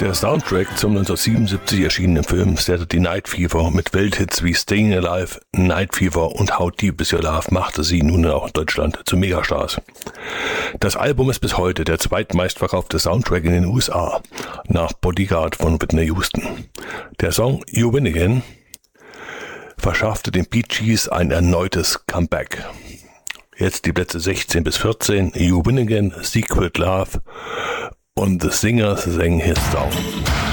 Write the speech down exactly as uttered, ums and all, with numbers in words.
Der Soundtrack zum neunzehnhundertsiebenundsiebzig erschienenen Film Saturday Night Fever mit Welthits wie Staying Alive, Night Fever und How Deep Is Your Love machte sie nun auch in Deutschland zu Megastars. Das Album ist bis heute der zweitmeistverkaufte Soundtrack in den U S A, nach Bodyguard von Whitney Houston. Der Song You Win Again verschaffte den Bee Gees ein erneutes Comeback. Jetzt die Plätze sechzehn bis vierzehn, You Win Again, Secret Love und The Singer sang his song.